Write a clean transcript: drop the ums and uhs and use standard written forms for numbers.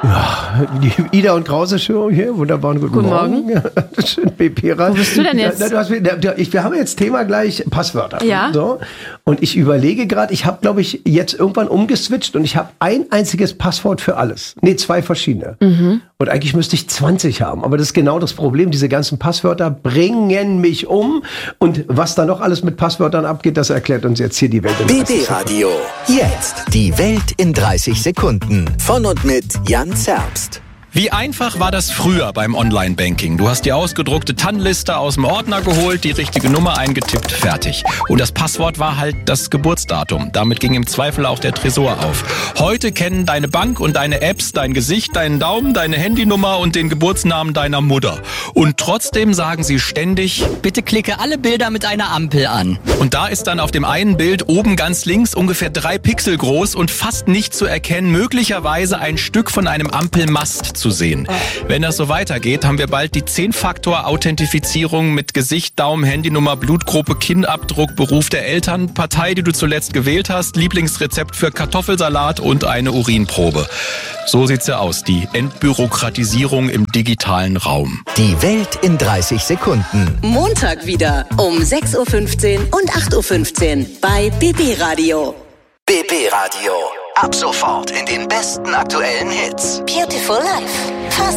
Ja, die Ida und Krause Show hier, wunderbaren guten Morgen. Schön BP-Rat. Wo bist du denn jetzt? Wir haben jetzt Thema gleich Passwörter. Ja. So. Und ich überlege gerade, ich habe, glaube ich, jetzt irgendwann umgeswitcht und ich habe ein einziges Passwort für alles. Nee, 2 verschiedene. Und eigentlich müsste ich 20 haben. Aber das ist genau das Problem. Diese ganzen Passwörter bringen mich um. Und was da noch alles mit Passwörtern abgeht, das erklärt uns jetzt hier die Welt in 30 Sekunden. BP-Radio. Jetzt die Welt in 30 Sekunden. Von und mit Jan Zerbst. Wie einfach war das früher beim Online-Banking? Du hast die ausgedruckte TAN-Liste aus dem Ordner geholt, die richtige Nummer eingetippt, fertig. Und das Passwort war halt das Geburtsdatum. Damit ging im Zweifel auch der Tresor auf. Heute kennen deine Bank und deine Apps dein Gesicht, deinen Daumen, deine Handynummer und den Geburtsnamen deiner Mutter. Und trotzdem sagen sie ständig: Bitte klicke alle Bilder mit einer Ampel an. Und da ist dann auf dem einen Bild oben ganz links ungefähr 3 Pixel groß und fast nicht zu erkennen, möglicherweise ein Stück von einem Ampelmast zu sehen. Wenn das so weitergeht, haben wir bald die 10-Faktor-Authentifizierung mit Gesicht, Daumen, Handynummer, Blutgruppe, Kinnabdruck, Beruf der Eltern, Partei, die du zuletzt gewählt hast, Lieblingsrezept für Kartoffelsalat und eine Urinprobe. So sieht's ja aus, die Entbürokratisierung im digitalen Raum. Die Welt in 30 Sekunden. Montag wieder um 6.15 Uhr und 8.15 Uhr bei BP-Radio. BP-Radio. Ab sofort in den besten aktuellen Hits. Beautiful Life.